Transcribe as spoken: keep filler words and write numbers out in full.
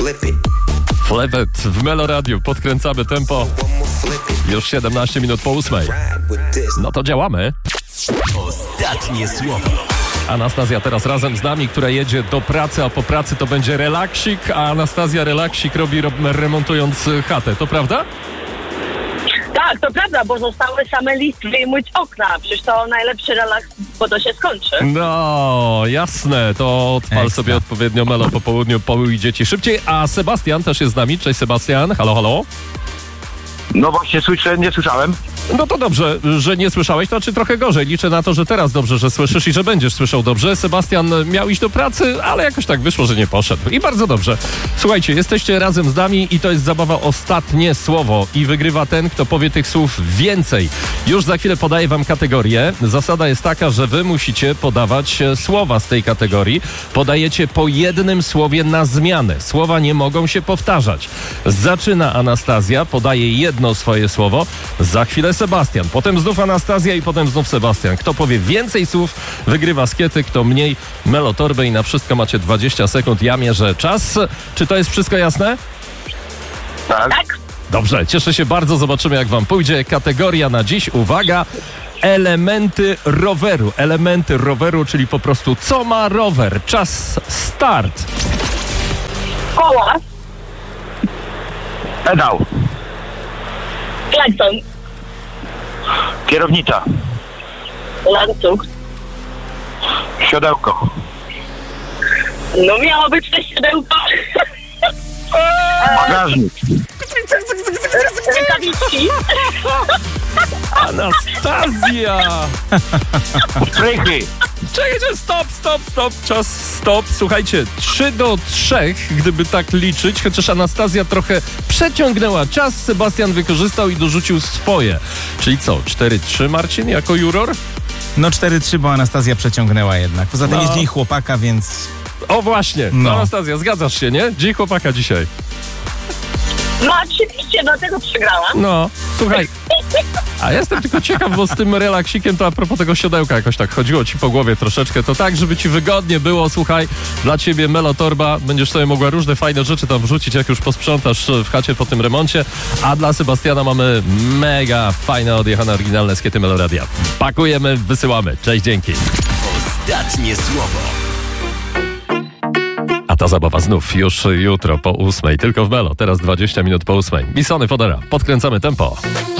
Flip it w Melo Radio. Podkręcamy tempo. Już siedemnaście minut po ósmej. No to działamy. Ostatnie słowo. Anastazja teraz razem z nami, która jedzie do pracy, a po pracy to będzie relaksik, a Anastazja relaksik robi remontując chatę. To prawda? Tak, to prawda, bo zostały same listwy i myć okna. Przecież to najlepszy relaks, bo to się skończy. No, jasne. To odpal Ekstra. sobie odpowiednio Melo po południu, pomyj dzieci szybciej. A Sebastian też jest z nami. Cześć Sebastian. Halo, halo. No właśnie, słyszę, nie słyszałem. No to dobrze, że nie słyszałeś, to znaczy trochę gorzej. Liczę na to, że teraz dobrze, że słyszysz i że będziesz słyszał dobrze. Sebastian miał iść do pracy, ale jakoś tak wyszło, że nie poszedł. I bardzo dobrze. Słuchajcie, jesteście razem z nami i to jest zabawa Ostatnie Słowo. I wygrywa ten, kto powie tych słów więcej. Już za chwilę podaję wam kategorię. Zasada jest taka, że wy musicie podawać słowa z tej kategorii. Podajecie po jednym słowie na zmianę. Słowa nie mogą się powtarzać. Zaczyna Anastazja, podaje jedno swoje słowo. Za chwilę Sebastian, potem znów Anastazja i potem znów Sebastian. Kto powie więcej słów, wygrywa skiety, kto mniej, melotorbę i na wszystko macie dwadzieścia sekund. Ja mierzę czas. Czy to jest wszystko jasne? Tak. Tak? Dobrze, cieszę się bardzo. Zobaczymy, jak wam pójdzie. Kategoria na dziś, uwaga, elementy roweru. Elementy roweru, czyli po prostu co ma rower. Czas start. Koła, Pedał, klakson, kierownica, łańcuch. siodełko, No miało być te siodełko. bagażnik, Rękawiczki. Anastazja! strychy. Czekajcie, stop, stop, stop, czas, stop. Słuchajcie, trzy do trzech, gdyby tak liczyć, chociaż Anastazja trochę przeciągnęła czas, Sebastian wykorzystał i dorzucił swoje. Czyli co, cztery trzy Marcin jako juror? No cztery trzy, bo Anastazja przeciągnęła jednak. Poza tym No. jest dzień chłopaka, więc... O właśnie, No. Anastazja, zgadzasz się, nie? Dzień chłopaka dzisiaj. No oczywiście, dlatego przegrałam. No, słuchaj, a ja jestem tylko ciekaw, bo z tym relaksikiem to a propos tego siodełka jakoś tak chodziło ci po głowie troszeczkę, to tak, żeby ci wygodnie było, słuchaj, dla ciebie melotorba, będziesz sobie mogła różne fajne rzeczy tam wrzucić, jak już posprzątasz w chacie po tym remoncie, a dla Sebastiana mamy mega fajne, odjechane, oryginalne skiety Meloradia. Pakujemy, wysyłamy. Cześć, dzięki. Ostatnie słowo. A ta zabawa znów już jutro po ósmej, tylko w Melo, teraz dwadzieścia minut po ósmej. Bisony Fodera, podkręcamy tempo.